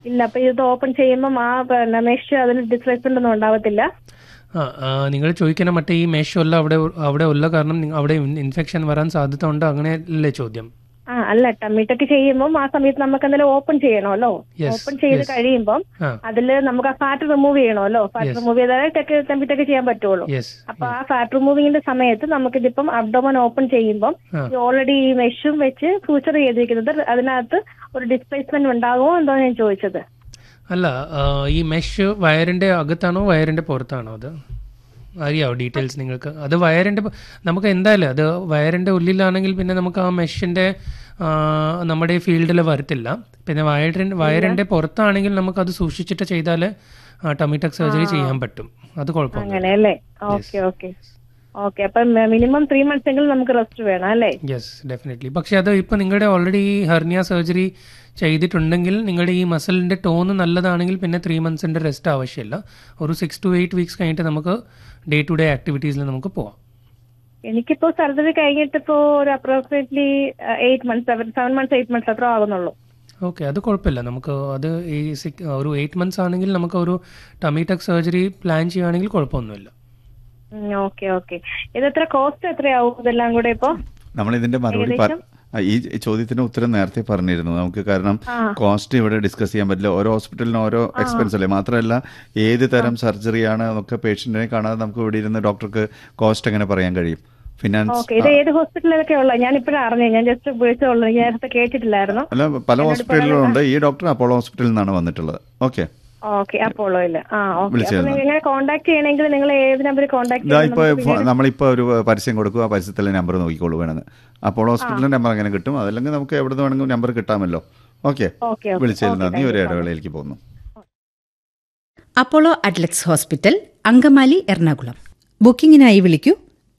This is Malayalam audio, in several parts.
ഇല്ല, അപ്പൊ ഇത് ഓപ്പൺ ചെയ്യുമ്പോൾ മെഷ് അതിൽ ഡിസ്പ്ലേസ്മെന്റ് ഒന്നും ഉണ്ടാവത്തില്ല. നിങ്ങൾ ചോദിക്കുന്ന മറ്റേ ഈ മെഷ് ഉള്ള അവിടെ ഉള്ള കാരണം അവിടെ ഇൻഫെക്ഷൻ വരാൻ സാധ്യത ഉണ്ട്, അങ്ങനെയല്ലേ ചോദ്യം? അല്ല, ടമ്മിട്ടൊക്കെ ചെയ്യുമ്പോൾ ആ സമയത്ത് നമുക്ക് എന്തെങ്കിലും ഓപ്പൺ ചെയ്യണമല്ലോ. ഓപ്പൺ ചെയ്ത് കഴിയുമ്പോൾ അതില് നമുക്ക് ആ ഫാറ്റ് റിമൂവ് ചെയ്യണമല്ലോ. ഫാറ്റ് റിമൂവ് ചെയ്താലേ ടമ്മിട്ടൊക്കെ ചെയ്യാൻ പറ്റുള്ളൂ. അപ്പൊ ആ ഫാറ്റ് റിമൂവിങ്ങിന്റെ സമയത്ത് നമുക്കിതിപ്പം അബ്ഡോമൻ ഓപ്പൺ ചെയ്യുമ്പോൾ ഓൾറെഡി ഈ മെഷും വെച്ച് ഫ്യൂച്ചർ ചെയ്തിരിക്കുന്നത് അതിനകത്ത് ഒരു ഡിസ്പ്ലേസ്മെന്റ് ഉണ്ടാകുമോ എന്തോ ഞാൻ ചോദിച്ചത്. അല്ല, ഈ മെഷ് വയറിന്റെ അകത്താണോ വയറിന്റെ പുറത്താണോ അത് അറിയാവോ ഡീറ്റെയിൽസ് നിങ്ങൾക്ക്? അത് വയറിന്റെ നമുക്ക് എന്തായാലും അത് വയറിന്റെ ഉള്ളിലാണെങ്കിൽ പിന്നെ നമുക്ക് ആ മെഷിന്റെ നമ്മുടെ ഫീൽഡിൽ വരത്തില്ല. പിന്നെ വയറിന്റെ പുറത്താണെങ്കിൽ നമുക്കത് സൂക്ഷിച്ചിട്ട് ചെയ്താൽ ടമിറ്റക് സർജറി ചെയ്യാൻ പറ്റും. അത് കുഴപ്പമില്ല. ഓക്കെ, അപ്പം മിനിമം 3 months എങ്കിലും നമുക്ക് റെസ്റ്റ് വേണം അല്ലേ? Yes, definitely. പക്ഷെ അത് ഇപ്പം നിങ്ങളുടെ ഓൾറെഡി ഹെർണിയ സർജറി ചെയ്തിട്ടുണ്ടെങ്കിൽ നിങ്ങളുടെ ഈ മസിലിന്റെ ടോൺ നല്ലതാണെങ്കിൽ പിന്നെ 3 months റെസ്റ്റ് ആവശ്യമില്ല. ഒരു 6 to 8 weeks കഴിഞ്ഞിട്ട് നമുക്ക് ഡേ ടു ഡേ ആക്ടിവിറ്റീസിൽ നമുക്ക് പോവാം. എനിക്കിപ്പോ സർജറി കഴിഞ്ഞിട്ടിപ്പോ ഒരു അപ്രോക്സിമേറ്റ്ലി 8 months 7 months 8 months അത്ര ആകുന്നുള്ളൂ. ഓക്കെ, അത് കുഴപ്പമില്ല. നമുക്ക് അത് ഒരു 8 months ആണെങ്കിൽ നമുക്ക് ഒരു ടമിറ്റക് സർജറി പ്ലാൻ ചെയ്യുകയാണെങ്കിൽ കുഴപ്പമൊന്നുമില്ല. ഓക്കെ. ഇതെത്ര കോസ്റ്റ് എത്രയാവും ഇതെല്ലാം കൂടെ? ഇപ്പോ നമ്മൾ ഇതിന്റെ മറുപടി ഈ ചോദ്യത്തിന് ഉത്തരം നേരത്തെ പറഞ്ഞിരുന്നു നമുക്ക്. കാരണം കോസ്റ്റ് ഇവിടെ ഡിസ്കസ് ചെയ്യാൻ പറ്റില്ല. ഓരോ ഹോസ്പിറ്റലിനും ഓരോ എക്സ്പെൻസ് അല്ലേ. മാത്രമല്ല ഏത് തരം സർജറിയാണ് എന്നൊക്കെ പേഷ്യന്റിനെ കാണാതെ നമുക്ക് ഇവിടെ ഇരുന്ന് ഡോക്ടർക്ക് കോസ്റ്റ് എങ്ങനെ പറയാൻ കഴിയും? ഫിനാൻസ് ഇത് ഏത് ഹോസ്പിറ്റലിലൊക്കെ ഉള്ള? ഞാൻ ഇപ്പോഴും അറിഞ്ഞു, ഞാൻ ജസ്റ്റ് വിളിച്ചുള്ളൂ, നേരത്തെ കേട്ടിട്ടില്ലായിരുന്നു. അല്ല, പല ഹോസ്പിറ്റലിലും ഉണ്ട്. ഈ ഡോക്ടർ അപ്പോളോ ഹോസ്പിറ്റലിൽ നിന്നാണ് വന്നിട്ടുള്ളത്. ഓക്കെ, അപ്പോളോയില്. കോൺടാക്ട് ചെയ്യണമെങ്കിൽ നിങ്ങൾ ഏത് നമ്പറിൽ കോൺടാക്ട് ചെയ്യാം? നമ്മളിപ്പോ ഒരു പരസ്യം കൊടുക്കും, ആ പരസ്യത്തിലെ നമ്പർ നോക്കിക്കോളൂ വേണമെന്ന്. അപ്പോളോ ഹോസ്പിറ്റലിന്റെ നമ്പർ അങ്ങനെ കിട്ടും. അതല്ലെങ്കിൽ നമുക്ക് എവിടെ നിന്ന് വേണമെങ്കിലും നമ്പർ കിട്ടാമല്ലോ. ഓക്കെ, വിളിച്ചതിൽ നന്ദി. ഒരു ഇടവേളയിലേക്ക് പോകുന്നു. Apollo Adlux hospital, Angamaly, Ernakulam. ബുക്കിംഗിനായി വിളിക്കൂ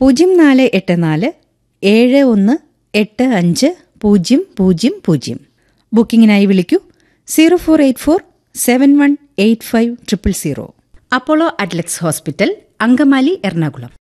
0484 718500. ബുക്കിംഗിനായി വിളിക്കൂ 0484 718500. Apollo Adlux hospital, Angamaly, Ernakulam.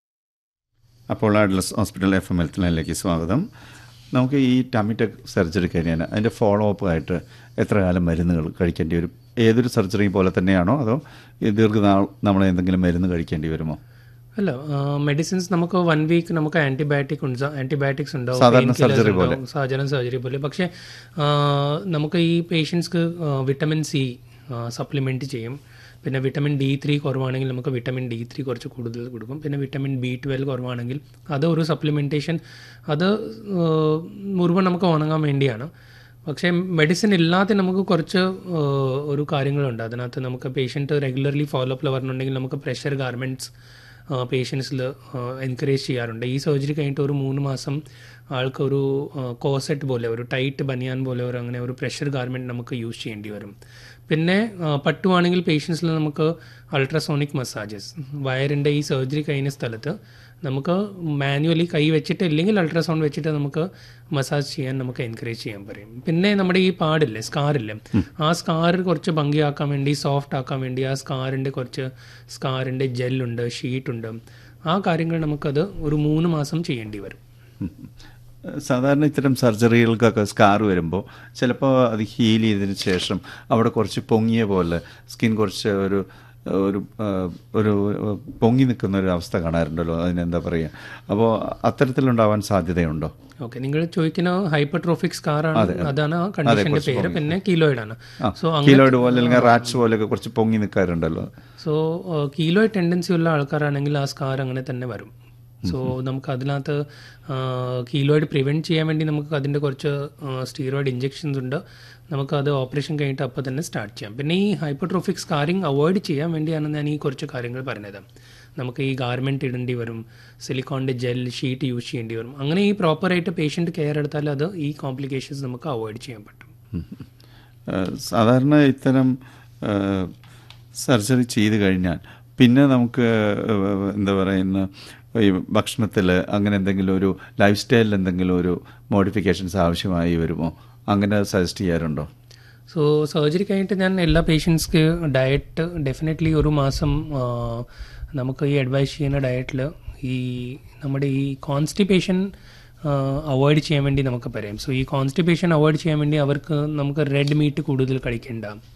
Apollo Adlux hospital FM health ലൈനിലേക്ക് സ്വാഗതം. നമുക്ക് ഈ ടമിറ്റക് സർജറി കഴിഞ്ഞാൽ അതിൻ്റെ ഫോളോ അപ്പ് ആയിട്ട് എത്ര കാലം മരുന്നുകൾ കഴിക്കേണ്ടി വരും? ഏതൊരു സർജറിയും പോലെ തന്നെയാണോ അതോ ദീർഘനാൾ നമ്മൾ എന്തെങ്കിലും മരുന്ന് കഴിക്കേണ്ടി വരുമോ? അല്ല, മെഡിസിൻസ് നമുക്ക് 1 week നമുക്ക് ആൻറ്റിബയോട്ടിക്സ് ഉണ്ടാവും, സാധാരണ സർജറി പോലെ. പക്ഷേ നമുക്ക് ഈ പേഷ്യൻസ്ക്ക് വിറ്റമിൻ C സപ്ലിമെൻറ്റ് ചെയ്യും. പിന്നെ വിറ്റമിൻ D3 കുറവാണെങ്കിൽ നമുക്ക് വിറ്റമിൻ D3 കുറച്ച് കൂടുതൽ കൊടുക്കും. പിന്നെ വിറ്റമിൻ B12 കുറവാണെങ്കിൽ അത് ഒരു സപ്ലിമെൻറ്റേഷൻ, അത് മുഴുവൻ നമുക്ക് ഉണങ്ങാൻ വേണ്ടിയാണ്. പക്ഷേ മെഡിസിൻ ഇല്ലാതെ നമുക്ക് കുറച്ച് ഒരു കാര്യങ്ങളുണ്ട്. അതിനകത്ത് നമുക്ക് പേഷ്യൻറ്റ് റെഗുലർലി ഫോളോ അപ്പിൽ വരണുണ്ടെങ്കിൽ നമുക്ക് പ്രഷർ ഗാർമെൻറ്റ്സ് പേഷ്യൻസിൽ എൻകറേജ് ചെയ്യാറുണ്ട്. ഈ സർജറി കഴിഞ്ഞിട്ട് ഒരു 3 മാസം ആൾക്കൊരു കോസെറ്റ് പോലെ, ഒരു ടൈറ്റ് ബനിയാൻ പോലെ അങ്ങനെ ഒരു പ്രഷർ ഗാർമെൻറ്റ് നമുക്ക് യൂസ് ചെയ്യേണ്ടി വരും. പിന്നെ പറ്റുവാണെങ്കിൽ പേഷ്യൻസിൽ നമുക്ക് അൾട്രാസോണിക് മസാജസ്, വയറിൻ്റെ ഈ സർജറി കഴിഞ്ഞ സ്ഥലത്ത് നമുക്ക് മാനുവലി കൈ വെച്ചിട്ട് ഇല്ലെങ്കിൽ അൾട്രാസൗണ്ട് വെച്ചിട്ട് നമുക്ക് മസാജ് ചെയ്യാൻ നമുക്ക് എൻകറേജ് ചെയ്യാൻ പറയും. പിന്നെ നമ്മുടെ ഈ പാടില്ലേ, സ്കാറില്ലേ, ആ സ്കാർ കുറച്ച് ഭംഗിയാക്കാൻ വേണ്ടി, സോഫ്റ്റ് ആക്കാൻ വേണ്ടി ആ സ്കാറിൻ്റെ ജെല്ലുണ്ട്, ഷീറ്റുണ്ട്. ആ കാര്യങ്ങൾ നമുക്കത് ഒരു 3 മാസം ചെയ്യേണ്ടി വരും. സാധാരണ ഇത്തരം സർജറികൾക്കൊക്കെ സ്കാർ വരുമ്പോൾ ചിലപ്പോൾ അത് ഹീൽ ചെയ്തതിന് ശേഷം അവിടെ കുറച്ച് പൊങ്ങിയ പോലെ സ്കിൻ കുറച്ച് ഒരു പൊങ്ങി നിൽക്കുന്ന ഒരു അവസ്ഥ കാണാറുണ്ടല്ലോ, അതിനെന്താ പറയുക? അപ്പോൾ അത്തരത്തിലുണ്ടാവാൻ സാധ്യതയുണ്ടോ? ഓക്കെ, നിങ്ങൾ ചോദിക്കുന്ന ഹൈപ്പർട്രോഫിക് സ്കാർ ആണ്, അതാണ് ആ കണ്ടീഷന്റെ പേര്. പിന്നെ കീലോയിഡ് ആണ്. കീലോയിഡ് പോലെ അല്ലെങ്കിൽ റാറ്റ്സ് പോലെയൊക്കെ കുറച്ച് പൊങ്ങി നിൽക്കാറുണ്ടല്ലോ. സോ കീലോയിഡ് ടെൻഡൻസി ഉള്ള ആൾക്കാരാണെങ്കിൽ ആ സ്കാർ അങ്ങനെ തന്നെ വരും. സോ നമുക്ക് അതിനകത്ത് കീലോയിഡ് പ്രിവെൻറ്റ് ചെയ്യാൻ വേണ്ടി നമുക്ക് അതിൻ്റെ കുറച്ച് സ്റ്റീറോയിഡ് ഇഞ്ചെക്ഷൻസ് ഉണ്ട്. നമുക്കത് ഓപ്പറേഷൻ കഴിഞ്ഞിട്ട് അപ്പോൾ തന്നെ സ്റ്റാർട്ട് ചെയ്യാം. പിന്നെ ഈ ഹൈപ്പർട്രോഫിക് സ്കാറിങ് അവോയ്ഡ് ചെയ്യാൻ വേണ്ടിയാണ് ഞാൻ ഈ കുറച്ച് കാര്യങ്ങൾ പറഞ്ഞത്. നമുക്ക് ഈ ഗാർമെൻറ്റ് ഇടേണ്ടി വരും, സിലിക്കോണിൻ്റെ ജെൽ ഷീറ്റ് യൂസ് ചെയ്യേണ്ടി വരും. അങ്ങനെ ഈ പ്രോപ്പറായിട്ട് പേഷ്യൻ്റ് കെയർ എടുത്താൽ അത് ഈ കോംപ്ലിക്കേഷൻസ് നമുക്ക് അവോയ്ഡ് ചെയ്യാൻ പറ്റും. സാധാരണ ഇത്തരം സർജറി ചെയ്ത് കഴിഞ്ഞാൽ പിന്നെ നമുക്ക് എന്താ പറയുന്ന ഈ ഭക്ഷണത്തിൽ അങ്ങനെ എന്തെങ്കിലും ഒരു ലൈഫ് സ്റ്റൈലിൽ എന്തെങ്കിലും ഒരു മോഡിഫിക്കേഷൻസ് ആവശ്യമായി വരുമോ? അങ്ങനെ സജസ്റ്റ് ചെയ്യാറുണ്ടോ? സോ സർജറി കഴിഞ്ഞിട്ട് ഞാൻ എല്ലാ പേഷ്യൻസ്ക്ക് ഡയറ്റ് ഡെഫിനറ്റ്ലി ഒരു മാസം നമുക്ക് ഈ അഡ്വൈസ് ചെയ്യുന്ന ഡയറ്റിൽ ഈ നമ്മുടെ ഈ കോൺസ്റ്റിപ്പേഷൻ അവോയ്ഡ് ചെയ്യാൻ വേണ്ടി നമുക്ക് പറയാം. സോ ഈ കോൺസ്റ്റിപ്പേഷൻ അവോയ്ഡ് ചെയ്യാൻ വേണ്ടി അവർക്ക് നമുക്ക് റെഡ് മീറ്റ് കൂടുതൽ കഴിക്കേണ്ട,